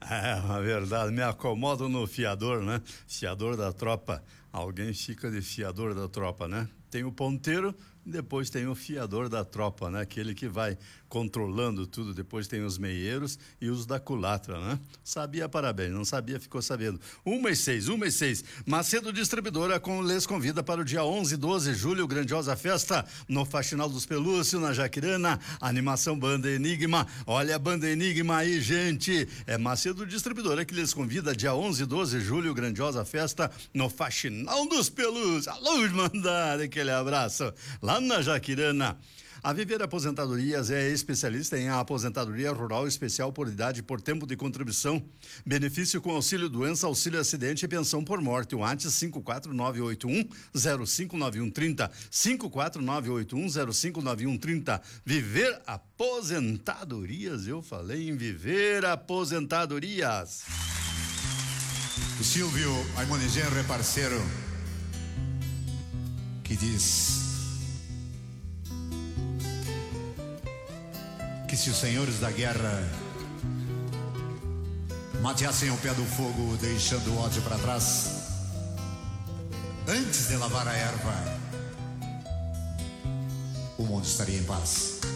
É uma verdade, me acomodo no fiador, né? Fiador da tropa. Alguém fica de fiador da tropa, né? Tem o ponteiro, depois tem o fiador da tropa, né? Aquele que vai controlando tudo, depois tem os meieiros e os da culatra, né? Sabia, parabéns, não sabia, ficou sabendo. 1:06. Macedo Distribuidora lhes convida para o dia 11 e 12 de julho, grandiosa festa no Faxinal dos Pelúcio, na Jaquirana, animação Banda Enigma. Olha a Banda Enigma aí, gente. É Macedo Distribuidora que lhes convida dia 11 e 12 de julho, grandiosa festa no Faxinal dos Pelúcios. Alô, Irmandade, aquele abraço. Lá na Jaquirana. A Viver Aposentadorias é especialista em aposentadoria rural especial por idade e por tempo de contribuição. Benefício com auxílio doença, auxílio acidente e pensão por morte. O WhatsApp 54981-059130. 54981-059130. Viver Aposentadorias. Eu falei em Viver Aposentadorias. O Silvio Aimonigenro é parceiro que diz que se os senhores da guerra mateassem o pé do fogo, deixando o ódio para trás, antes de lavar a erva, o mundo estaria em paz.